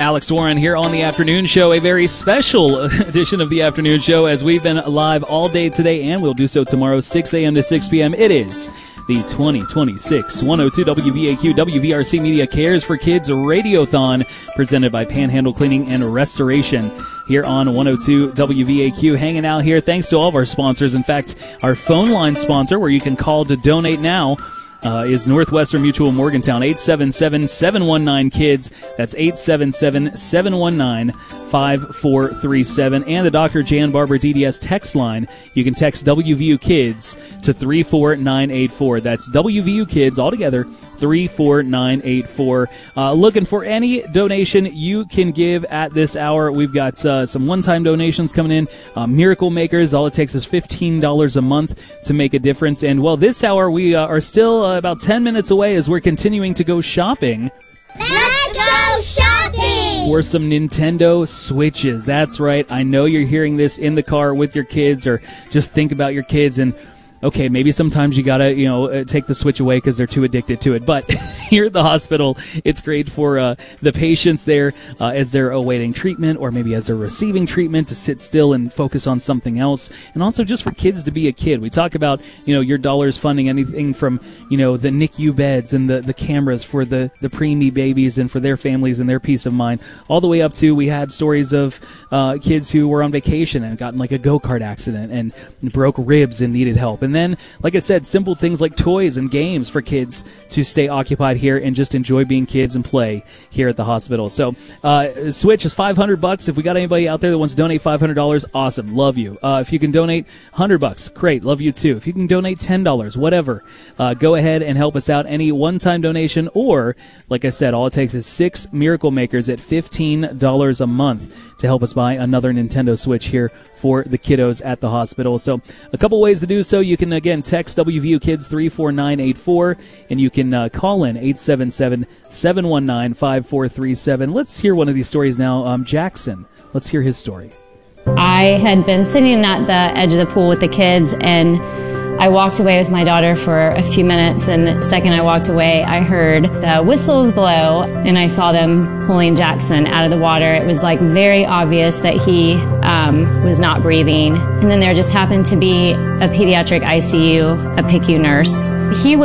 Alex Warren here on the Afternoon Show, a very special edition of the Afternoon Show as we've been live all day today and we'll do so tomorrow, 6 a.m. to 6 p.m. It is the 2026 102 WVAQ WVRC Media Cares for Kids Radiothon presented by Panhandle Cleaning and Restoration here on 102 WVAQ. Hanging out here thanks to all of our sponsors. In fact, our phone line sponsor where you can call to donate now is Northwestern Mutual Morgantown, 877-719-KIDS. That's 877-719-5437. And the Dr. Jan Barber DDS text line. You can text WVU Kids to 34984. That's WVU Kids altogether, 34984. Looking for any donation you can give at this hour. We've got some one-time donations coming in. Miracle Makers, all it takes is $15 a month to make a difference. And, well, this hour we are still about 10 minutes away as we're continuing to go shopping. Let's go shopping! For some Nintendo Switches. That's right. I know you're hearing this in the car with your kids or just think about your kids and okay, maybe sometimes you gotta, take the Switch away because they're too addicted to it. But here at the hospital, it's great for the patients there as they're awaiting treatment or maybe as they're receiving treatment to sit still and focus on something else. And also just for kids to be a kid. We talk about, your dollars funding anything from, the NICU beds and the cameras for the preemie babies and for their families and their peace of mind. All the way up to we had stories of kids who were on vacation and got in like a go-kart accident and broke ribs and needed help. And then, like I said, simple things like toys and games for kids to stay occupied here and just enjoy being kids and play here at the hospital. So, Switch is $500. If we got anybody out there that wants to donate $500, awesome, love you. If you can donate $100, great, love you too. If you can donate $10, whatever, go ahead and help us out. Any one-time donation or, like I said, all it takes is 6 Miracle Makers at $15 a month to help us buy another Nintendo Switch here for the kiddos at the hospital. So a couple ways to do so. You can, again, text WVU Kids 34984, and you can call in 877-719-5437. Let's hear one of these stories now. Jackson, let's hear his story. I had been sitting at the edge of the pool with the kids, and I walked away with my daughter for a few minutes, and the second I walked away, I heard the whistles blow, and I saw them pulling Jackson out of the water. It was like very obvious that he was not breathing. And then there just happened to be a pediatric ICU, a PICU nurse. He was